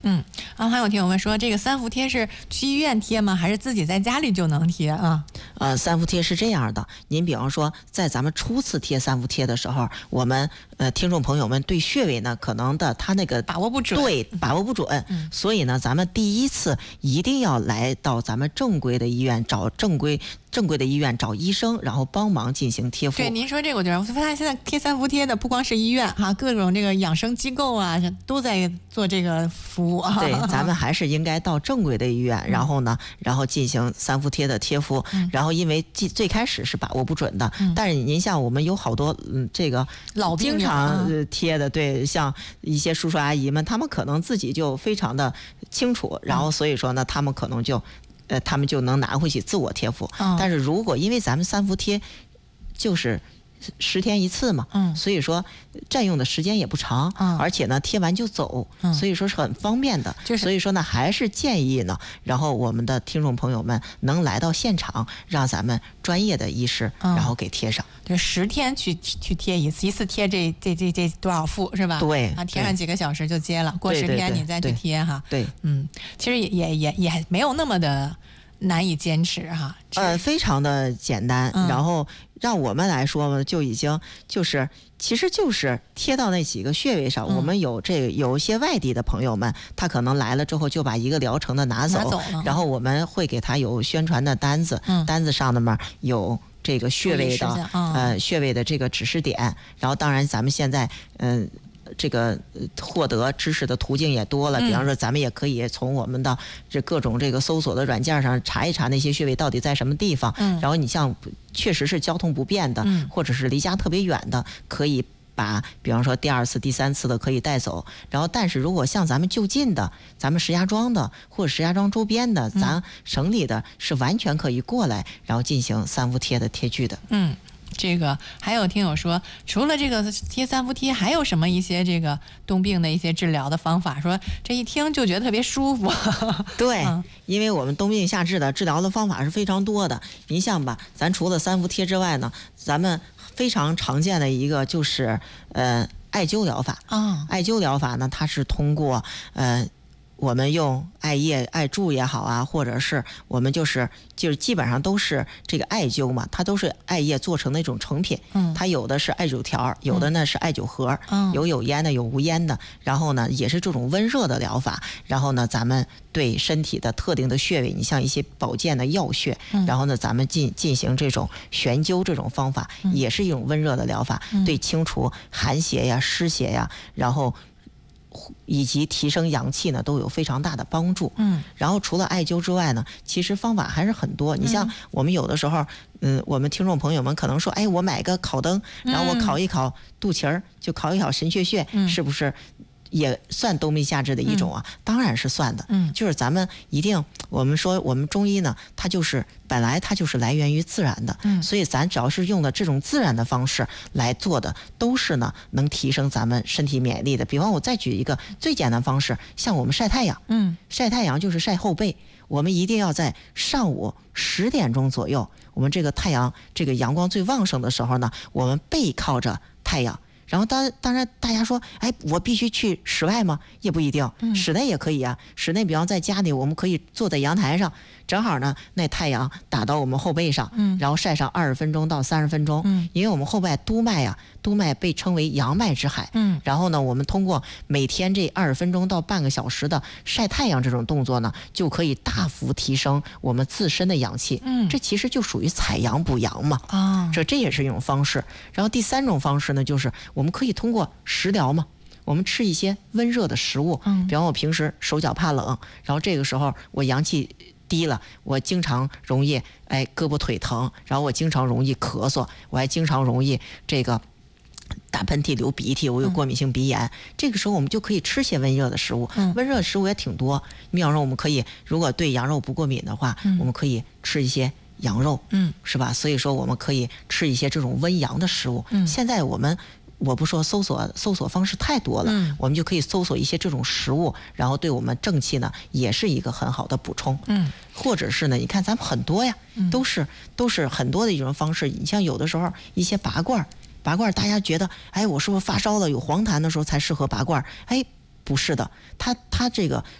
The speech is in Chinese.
还有听友们说，这个三伏贴是去医院贴吗？还是自己在家里就能贴啊？ 三伏贴是这样的，您比方说在咱们初次贴三伏贴的时候，我们听众朋友们对穴位呢可能的他那个把握不准， 对，把握不准，所以呢咱们第一次一定要来到咱们正规的医院，找正规的医院找医生，然后帮忙进行贴敷。 对，您说这个我觉得，我发现现在贴三伏贴的不光是医院哈，各种这个养生机构啊都在做这个服务啊。 对，咱们还是应该到正规的医院，然后进行三伏贴的贴敷。然后因为最开始是把握不准的，但是您像我们有好多这个老病人经常贴的，对，像一些叔叔阿姨们，他们可能自己就非常的清楚，然后所以说呢，他们可能就他们就能拿回去自我贴敷。但是如果因为咱们三伏贴就是10天一次嘛，所以说占用的时间也不长，而且呢贴完就走，所以说是很方便的。所以说呢，还是建议呢，然后我们的听众朋友们能来到现场，让咱们专业的医师然后给贴上。 就10天去贴一次，一次贴这多少副是吧？ 对， 贴上几个小时就接了，过10天你再去贴哈。 对， 其实也没有那么的难以坚持哈。 非常的简单，然后让我们来说呢，就已经其实就是贴到那几个穴位上。我们有一些外地的朋友们，他可能来了之后就把一个疗程的拿走，然后我们会给他有宣传的单子，单子上面有这个穴位的穴位的这个指示点。然后当然咱们现在这个获得知识的途径也多了，比方说咱们也可以从我们的这各种这个搜索的软件上查一查那些穴位到底在什么地方。然后你像确实是交通不便的，或者是离家特别远的，可以把比方说第2次第3次的可以带走。然后但是如果像咱们就近的，咱们石家庄的或者石家庄周边的，咱省里的是完全可以过来，然后进行三伏贴的贴具的。 这个还有听友说，除了这个贴三伏贴，还有什么一些这个冻病的一些治疗的方法？说这一听就觉得特别舒服。 对，因为我们冬病夏治的治疗的方法是非常多的。您像吧，咱除了三伏贴之外呢，咱们非常常见的一个就是艾灸疗法。艾灸疗法呢，它是通过我们用艾叶、艾柱也好啊，或者是我们就是基本上都是这个艾灸嘛，它都是艾叶做成那种成品。它有的是艾灸条，有的呢是艾灸盒，有烟的，有无烟的。然后呢，也是这种温热的疗法。然后呢，咱们对身体的特定的穴位，你像一些保健的药穴，然后呢，咱们进行这种悬灸这种方法，也是一种温热的疗法，对清除寒邪呀、湿邪呀，然后以及提升阳气呢，都有非常大的帮助。然后除了艾灸之外呢，其实方法还是很多。你像我们有的时候，我们听众朋友们可能说，哎，我买个烤灯，然后我烤一烤肚脐儿，就烤一烤神阙穴，是不是也算冬病夏治的一种啊？当然是算的。就是咱们一定，我们说我们中医呢，它就是本来它就是来源于自然的，所以咱只要是用的这种自然的方式来做的，都是呢能提升咱们身体免疫力的。比方我再举一个最简单方式，像我们晒太阳，晒太阳就是晒后背，我们一定要在上午10点钟左右，我们这个太阳这个阳光最旺盛的时候呢，我们背靠着太阳。然后当然大家说，哎，我必须去室外吗？也不一定，室内也可以啊。室内比方在家里，我们可以坐在阳台上，正好呢那太阳打到我们后背上，然后晒上20分钟到30分钟。因为我们后背督脉被称为阳脉之海。然后呢，我们通过每天这20分钟到半个小时的晒太阳这种动作呢，就可以大幅提升我们自身的阳气。这其实就属于采阳补阳嘛。这也是一种方式。然后第3种方式呢，就是我们可以通过食疗嘛，我们吃一些温热的食物。比方我平时手脚怕冷，然后这个时候我阳气低了，我经常容易胳膊腿疼，然后我经常容易咳嗽，我还经常容易这个打喷嚏流鼻涕，我有过敏性鼻炎。这个时候我们就可以吃些温热的食物。温热的食物也挺多，比方说我们可以，如果对羊肉不过敏的话，我们可以吃一些羊肉，是吧？所以说我们可以吃一些这种温阳的食物。现在我不说搜索方式太多了，我们就可以搜索一些这种食物，然后对我们正气呢也是一个很好的补充。或者是呢，你看咱们很多呀，都是很多的一种方式。你像有的时候一些拔罐，大家觉得，哎，我是不是发烧了有黄痰的时候才适合拔罐？哎， 不是的，它这个